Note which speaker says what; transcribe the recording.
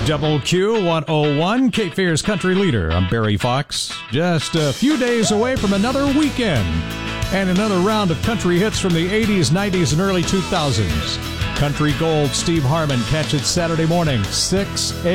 Speaker 1: Double Q 101, Cape Fear's country leader. I'm Barry Fox. Just a few days away from another weekend and another round of country hits from the 80s, 90s, and early 2000s. Country Gold, Steve Harmon. Catch it Saturday morning, 6 a.m.